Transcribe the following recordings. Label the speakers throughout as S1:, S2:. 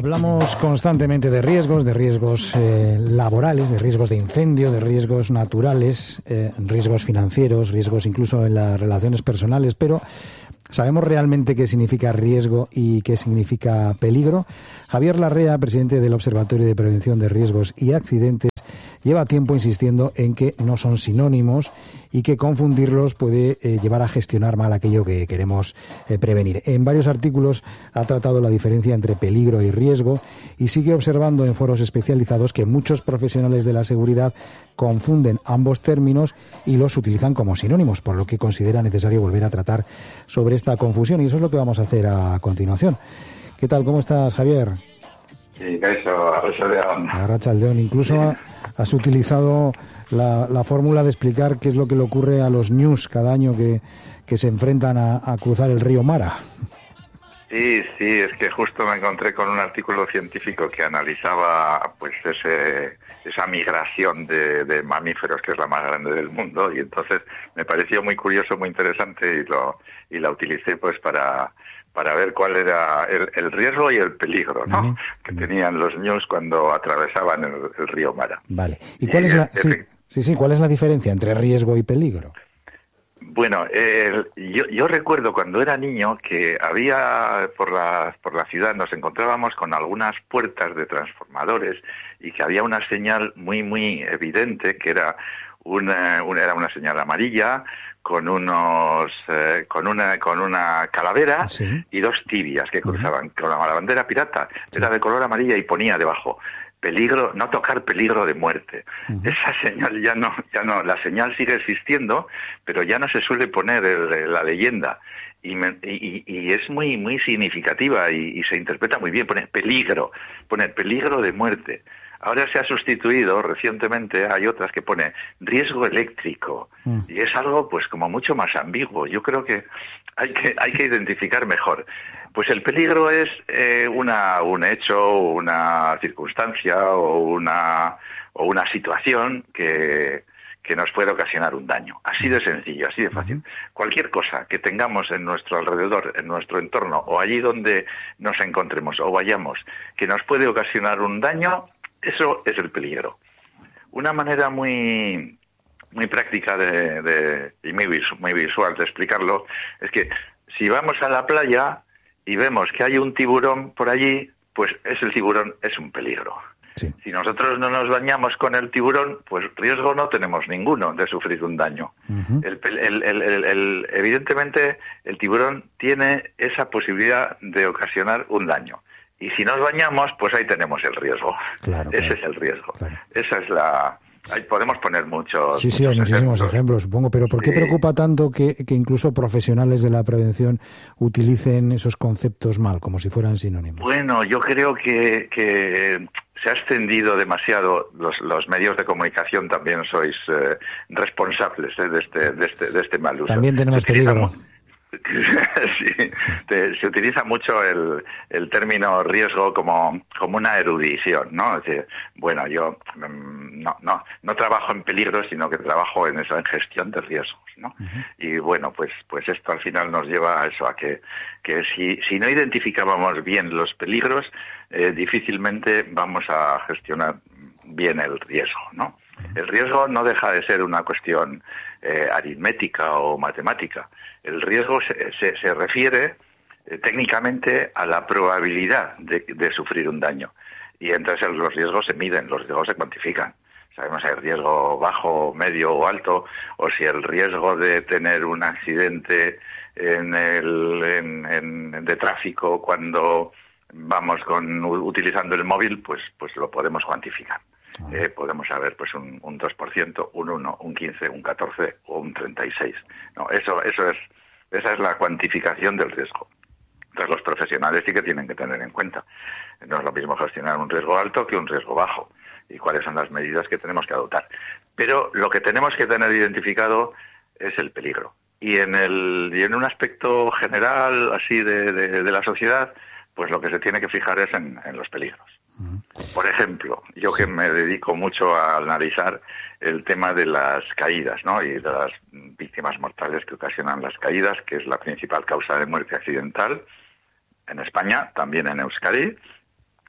S1: Hablamos constantemente de riesgos laborales, de riesgos de incendio, de riesgos naturales, riesgos financieros, riesgos incluso en las relaciones personales, pero ¿sabemos realmente qué significa riesgo y qué significa peligro? Javier Larrea, presidente del Observatorio de Prevención de Riesgos y Accidentes, lleva tiempo insistiendo en que no son sinónimos y que confundirlos puede llevar a gestionar mal aquello que queremos prevenir. En varios artículos ha tratado la diferencia entre peligro y riesgo y sigue observando en foros especializados que muchos profesionales de la seguridad confunden ambos términos y los utilizan como sinónimos, por lo que considera necesario volver a tratar sobre esta confusión, y eso es lo que vamos a hacer a continuación. ¿Qué tal? ¿Cómo estás, Javier?
S2: Sí, eso, Arrachaldeón.
S1: Arrachaldeón. Incluso has utilizado la fórmula de explicar qué es lo que le ocurre a los ñus cada año que se enfrentan a cruzar el río Mara.
S2: Sí, es que justo me encontré con un artículo científico que analizaba pues esa migración de mamíferos, que es la más grande del mundo, y entonces me pareció muy curioso, muy interesante, y la utilicé pues para ver cuál era el riesgo y el peligro, ¿no? Uh-huh. Que tenían los ñus cuando atravesaban el río Mara.
S1: Vale. ¿Y cuál es cuál es la diferencia entre riesgo y peligro?
S2: Bueno, yo recuerdo cuando era niño que había por la ciudad, nos encontrábamos con algunas puertas de transformadores y que había una señal muy evidente que era una señal amarilla con una calavera, ¿sí?, y dos tibias que cruzaban, con la bandera pirata, sí, era de color amarilla y ponía debajo: peligro, no tocar, peligro de muerte. Uh-huh. Esa señal ya no, la señal sigue existiendo, pero ya no se suele poner la leyenda, y es muy significativa y se interpreta muy bien. Poner peligro de muerte. Ahora se ha sustituido recientemente, hay otras que pone riesgo eléctrico, y es algo pues como mucho más ambiguo. Yo creo que hay que identificar mejor. Pues el peligro es un hecho, una circunstancia o una situación que nos puede ocasionar un daño. Así de sencillo, así de fácil. Cualquier cosa que tengamos en nuestro alrededor, en nuestro entorno, o allí donde nos encontremos o vayamos, que nos puede ocasionar un daño, eso es el peligro. Una manera muy práctica y muy visual de explicarlo es que si vamos a la playa y vemos que hay un tiburón por allí, pues el tiburón es un peligro. Sí. Si nosotros no nos bañamos con el tiburón, pues riesgo no tenemos ninguno de sufrir un daño. Uh-huh. Evidentemente, el tiburón tiene esa posibilidad de ocasionar un daño. Y si nos bañamos, pues ahí tenemos el riesgo. Claro, ese es el riesgo. Claro. Esa es ahí podemos poner muchos.
S1: Sí, hay muchísimos ejemplos, supongo. Pero ¿por qué preocupa tanto que incluso profesionales de la prevención utilicen esos conceptos mal, como si fueran sinónimos?
S2: Bueno, yo creo que se ha extendido demasiado. Los medios de comunicación también sois responsables de este mal uso.
S1: También tenemos peligro.
S2: Sí, se utiliza mucho el término riesgo como una erudición, ¿no? Es decir, bueno, yo no trabajo en peligro, sino que trabajo en gestión de riesgos, ¿no? Uh-huh. Y bueno, pues esto al final nos lleva a eso, a que si no identificábamos bien los peligros, difícilmente vamos a gestionar bien el riesgo, ¿no? El riesgo no deja de ser una cuestión aritmética o matemática. El riesgo se refiere técnicamente a la probabilidad de sufrir un daño. Y entonces los riesgos se miden, los riesgos se cuantifican. Sabemos si hay riesgo bajo, medio o alto, o si el riesgo de tener un accidente de tráfico cuando vamos utilizando el móvil, pues lo podemos cuantificar. Podemos saber pues un 2%, un 1, un 15, un 14 o un 36. No, esa es la cuantificación del riesgo. Entonces los profesionales sí que tienen que tener en cuenta. No es lo mismo gestionar un riesgo alto que un riesgo bajo, y cuáles son las medidas que tenemos que adoptar. Pero lo que tenemos que tener identificado es el peligro. Y en un aspecto general así de la sociedad, pues lo que se tiene que fijar es en los peligros. Por ejemplo, yo que me dedico mucho a analizar el tema de las caídas, ¿no? Y de las víctimas mortales que ocasionan las caídas, que es la principal causa de muerte accidental en España, también en Euskadi,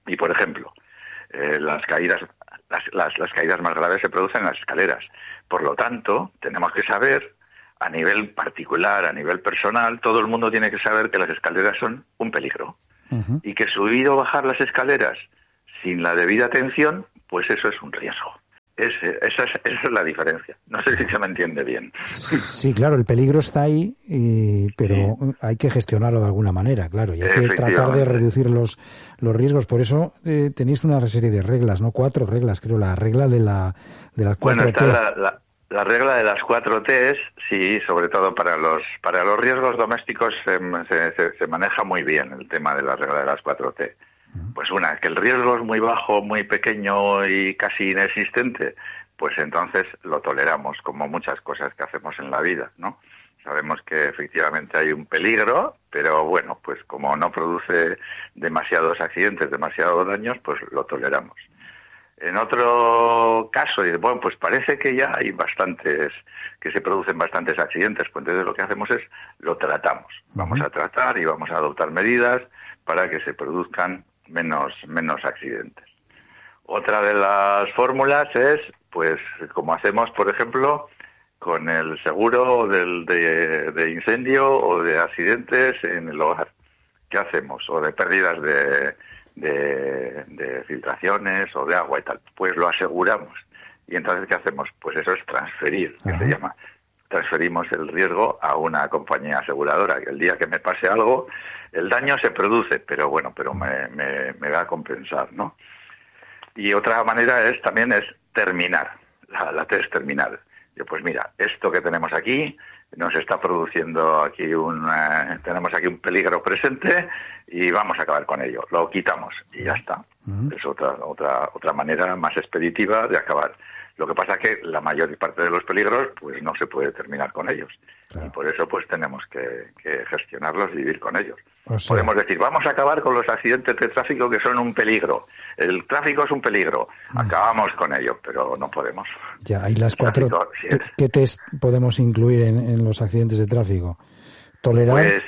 S2: Y, por ejemplo, las caídas más graves se producen en las escaleras. Por lo tanto, tenemos que saber, a nivel particular, a nivel personal, todo el mundo tiene que saber que las escaleras son un peligro. Uh-huh. Y que subir o bajar las escaleras sin la debida atención, pues eso es un riesgo. Esa es la diferencia. No sé si se me entiende bien.
S1: Sí, claro, el peligro está ahí, pero hay que gestionarlo de alguna manera, claro, y hay que tratar de reducir los riesgos. Por eso tenéis una serie de reglas, ¿no? 4 reglas, creo, la regla de las 4
S2: Bueno,
S1: T.
S2: está la regla de las 4 Ts, sí, sobre todo para los riesgos domésticos se maneja muy bien el tema de la regla de las 4 T. Pues una, que el riesgo es muy bajo, muy pequeño y casi inexistente, pues entonces lo toleramos, como muchas cosas que hacemos en la vida, ¿no? Sabemos que efectivamente hay un peligro, pero bueno, pues como no produce demasiados accidentes, demasiados daños, pues lo toleramos. En otro caso, bueno, pues parece que ya hay que se producen bastantes accidentes, pues entonces lo que hacemos es lo tratamos. Vamos a tratar y vamos a adoptar medidas para que se produzcan menos accidentes. Otra de las fórmulas es, pues, como hacemos, por ejemplo, con el seguro de incendio o de accidentes en el hogar. ¿Qué hacemos? O de pérdidas de filtraciones o de agua y tal. Pues lo aseguramos. Y entonces, ¿qué hacemos? Pues eso es transferir, que se llama. Transferimos el riesgo a una compañía aseguradora, que el día que me pase algo, el daño se produce, pero bueno, me va a compensar, ¿no? Y otra manera también es terminar. La T es terminar. Pues mira, esto que tenemos aquí nos está produciendo aquí tenemos aquí un peligro presente y vamos a acabar con ello. Lo quitamos y ya está. Es otra manera más expeditiva de acabar. Lo que pasa es que la mayor parte de los peligros pues no se puede terminar con ellos. Claro. Y por eso pues tenemos que gestionarlos y vivir con ellos. O sea, podemos decir, vamos a acabar con los accidentes de tráfico que son un peligro. El tráfico es un peligro. Acabamos con ello, pero no podemos.
S1: Ya, hay las 4. ¿Qué test podemos incluir en los accidentes de tráfico? ¿Tolerar?
S2: Pues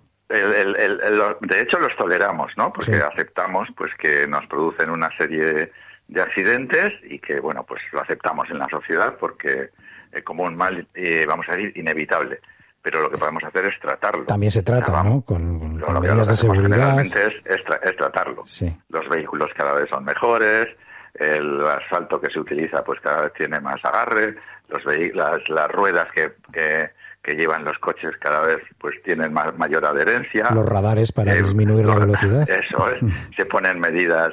S2: de hecho los toleramos, ¿no? Porque aceptamos pues que nos producen una serie de accidentes y que, bueno, pues lo aceptamos en la sociedad porque como un mal, vamos a decir, inevitable. Pero lo que podemos hacer es tratarlo.
S1: También se trata, ¿no? Con medidas de seguridad.
S2: Generalmente es tratarlo. Sí. Los vehículos cada vez son mejores, el asfalto que se utiliza pues cada vez tiene más agarre, las ruedas que llevan los coches cada vez pues tienen mayor adherencia.
S1: Los radares para disminuir la velocidad.
S2: Eso es. Se ponen medidas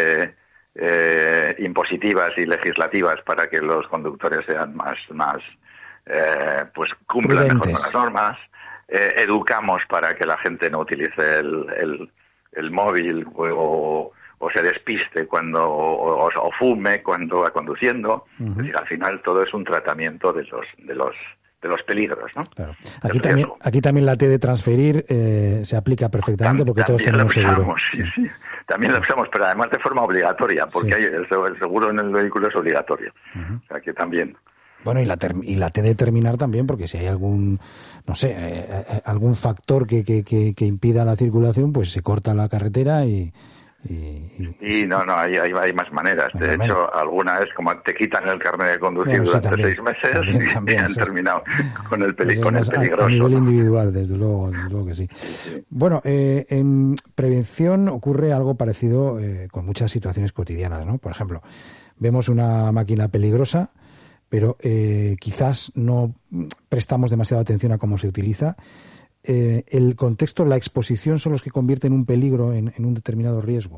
S2: impositivas y legislativas para que los conductores sean más pues cumplan mejor con las normas. Educamos para que la gente no utilice el móvil o se despiste o fume cuando va conduciendo. Es decir, al final todo es un tratamiento de los peligros, ¿no?
S1: Claro. Aquí también la T de transferir se aplica perfectamente porque todos tenemos seguro.
S2: Sí. También lo usamos, pero además de forma obligatoria, porque el seguro en el vehículo es obligatorio. O sea que también.
S1: Bueno, y la T de terminar también, porque si hay algún factor que impida la circulación, pues se corta la carretera y
S2: no, hay más maneras. De hecho, alguna es como te quitan el carnet de conducir durante 6 meses y han terminado con el peligroso.
S1: A nivel individual, desde luego que sí. Bueno, en prevención ocurre algo parecido con muchas situaciones cotidianas, ¿no? Por ejemplo, vemos una máquina peligrosa, pero quizás no prestamos demasiada atención a cómo se utiliza. El contexto, la exposición son los que convierten un peligro en un determinado riesgo.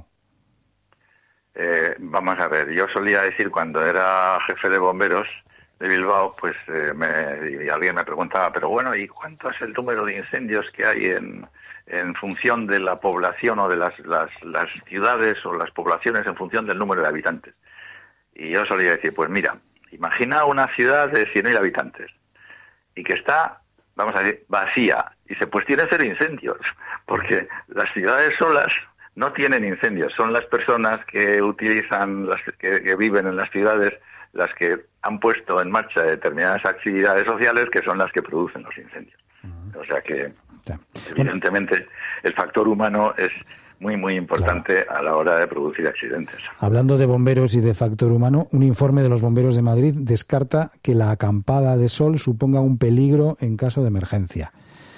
S2: Vamos a ver, yo solía decir cuando era jefe de bomberos de Bilbao, pues y alguien me preguntaba, pero bueno, ¿y cuánto es el número de incendios que hay en función de la población o de las ciudades o las poblaciones en función del número de habitantes? Y yo solía decir, pues mira, imagina una ciudad de 100.000 habitantes y que está, vamos a decir, vacía, y pues tiene cero incendios, porque las ciudades solas no tienen incendios, son las personas que utilizan, que viven en las ciudades, las que han puesto en marcha determinadas actividades sociales que son las que producen los incendios. O sea que, evidentemente, el factor humano es muy importante a la hora de producir accidentes.
S1: Hablando de bomberos y de factor humano, un informe de los bomberos de Madrid descarta que la acampada de sol suponga un peligro en caso de emergencia.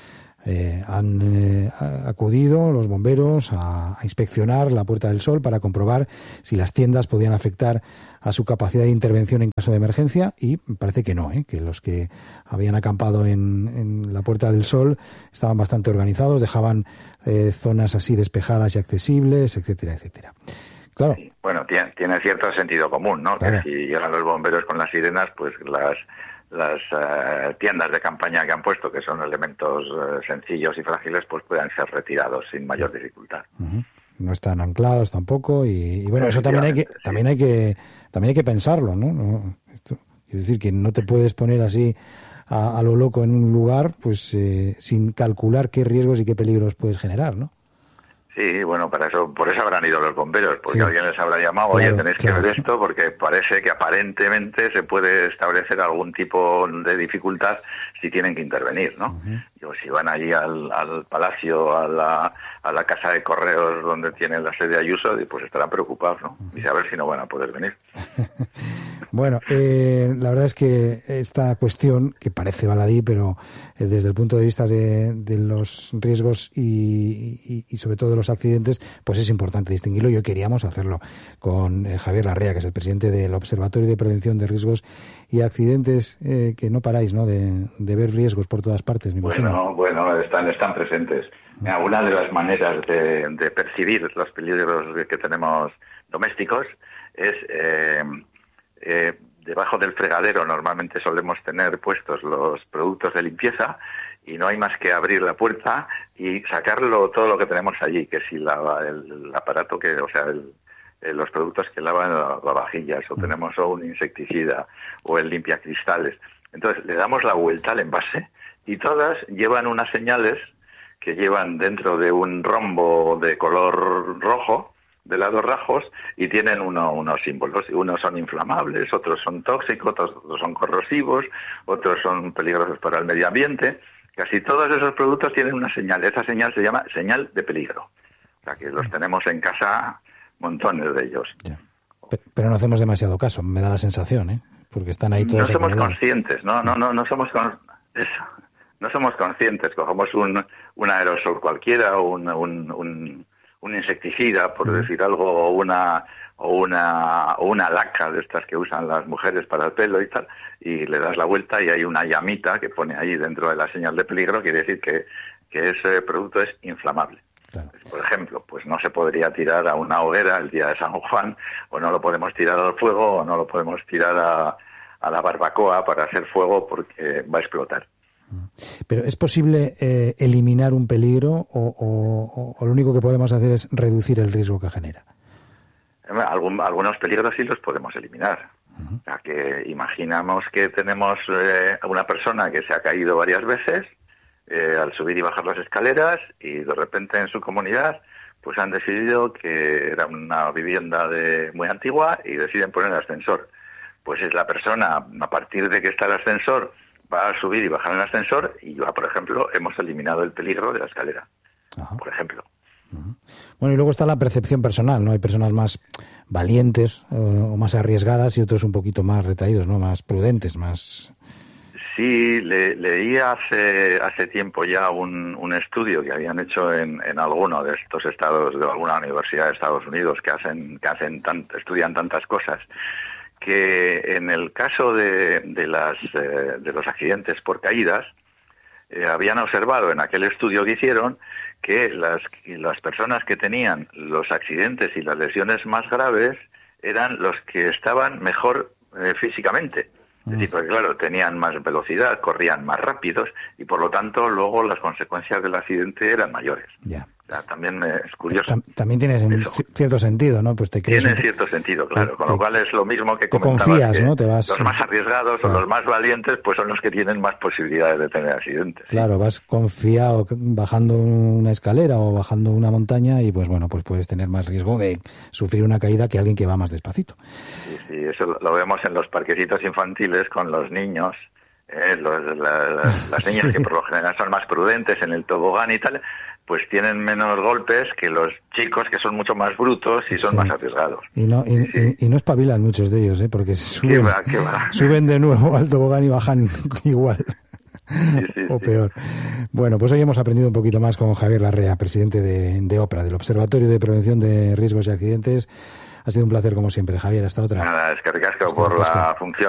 S1: Han acudido los bomberos a inspeccionar la Puerta del Sol para comprobar si las tiendas podían afectar a su capacidad de intervención en caso de emergencia, y parece que no, que los que habían acampado en la Puerta del Sol estaban bastante organizados, dejaban zonas así despejadas y accesibles, etcétera, etcétera. Claro.
S2: Sí, bueno, tiene cierto sentido común, ¿no? Claro. Que si llegan los bomberos con las sirenas, pues las tiendas de campaña que han puesto, que son elementos sencillos y frágiles, pues puedan ser retirados sin mayor dificultad.
S1: Uh-huh. No están anclados tampoco, y bueno, eso también hay que pensarlo, ¿no? Es decir, que no te puedes poner así a lo loco en un lugar, pues sin calcular qué riesgos y qué peligros puedes generar, ¿no?
S2: Sí, bueno, por eso habrán ido los bomberos, porque alguien les habrá llamado, oye, tenéis que ver esto, porque parece que aparentemente se puede establecer algún tipo de dificultad si tienen que intervenir, ¿no? Uh-huh. O si van allí al palacio, a la casa de correos donde tienen la sede Ayuso, pues estarán preocupados, ¿no? Y a ver si no van a poder venir.
S1: Bueno, la verdad es que esta cuestión, que parece baladí, pero desde el punto de vista de los riesgos y sobre todo de los accidentes, pues es importante distinguirlo, y hoy queríamos hacerlo con Javier Larrea, que es el presidente del Observatorio de Prevención de Riesgos y Accidentes, que no paráis, ¿no?, de ver riesgos por todas partes, me imagino.
S2: Bueno, están presentes. Una de las maneras de percibir los peligros que tenemos domésticos es debajo del fregadero. Normalmente solemos tener puestos los productos de limpieza y no hay más que abrir la puerta y sacarlo todo lo que tenemos allí, que si el aparato los productos que lavan lavavajillas, o tenemos un insecticida o el limpiacristales. Entonces le damos la vuelta al envase y todas llevan unas señales que llevan dentro de un rombo de color rojo, de lados rojos, y tienen unos símbolos. Unos son inflamables, otros son tóxicos, otros son corrosivos, otros son peligrosos para el medio ambiente. Casi todos esos productos tienen una señal. Esa señal se llama señal de peligro. O sea, que los tenemos en casa, montones de ellos.
S1: Ya. Pero no hacemos demasiado caso, me da la sensación, porque están ahí todos.
S2: No somos conscientes, no somos no somos conscientes. Cogemos un aerosol cualquiera, o un insecticida, por decir algo, o una laca de estas que usan las mujeres para el pelo y tal, y le das la vuelta y hay una llamita que pone ahí dentro de la señal de peligro. Quiere decir que ese producto es inflamable. Claro. Por ejemplo, pues no se podría tirar a una hoguera el día de San Juan, o no lo podemos tirar al fuego, o no lo podemos tirar a la barbacoa para hacer fuego, porque va a explotar.
S1: Pero ¿es posible eliminar un peligro o lo único que podemos hacer es reducir el riesgo que genera?
S2: Algunos peligros sí los podemos eliminar. Uh-huh. O sea, que imaginamos que tenemos a una persona que se ha caído varias veces al subir y bajar las escaleras, y de repente en su comunidad pues han decidido que era una vivienda muy antigua y deciden poner el ascensor. Pues es la persona, a partir de que está el ascensor, va a subir y bajar en el ascensor, y ya, por ejemplo, hemos eliminado el peligro de la escalera. Ajá. Por ejemplo.
S1: Uh-huh. Bueno, y luego está la percepción personal, ¿no? Hay personas más valientes o más arriesgadas, y otros un poquito más retraídos, ¿no? Más prudentes, más...
S2: Sí, leí hace tiempo ya un estudio que habían hecho en alguno de estos estados, de alguna universidad de Estados Unidos, que estudian tantas cosas, que en el caso de los accidentes por caídas, habían observado en aquel estudio que hicieron que las personas que tenían los accidentes y las lesiones más graves eran los que estaban mejor físicamente. Es decir, porque claro, tenían más velocidad, corrían más rápidos, y por lo tanto luego las consecuencias del accidente eran mayores.
S1: Ya.
S2: O sea, también es curioso.
S1: También tiene cierto sentido, ¿no? Pues
S2: tiene cierto sentido, claro. Con lo cual es lo mismo que comentabas,
S1: confías, ¿no?
S2: Los más arriesgados, claro, o los más valientes, pues son los que tienen más posibilidades de tener accidentes.
S1: Claro, ¿sí? Vas confiado bajando una escalera o bajando una montaña, y pues bueno, pues puedes tener más riesgo de sufrir una caída que alguien que va más despacito.
S2: Sí, eso lo vemos en los parquecitos infantiles con los niños. Las niñas, sí, que por lo general son más prudentes en el tobogán y tal, pues tienen menos golpes que los chicos que son mucho más brutos y son más arriesgados.
S1: Y no espabilan muchos de ellos, porque suben,
S2: ¿Qué va?
S1: Suben de nuevo al tobogán y bajan igual. O peor. Bueno, pues hoy hemos aprendido un poquito más con Javier Larrea, presidente de OPRA, del Observatorio de Prevención de Riesgos y Accidentes. Ha sido un placer como siempre, Javier. Hasta otra.
S2: Nada, es que ricasco por la función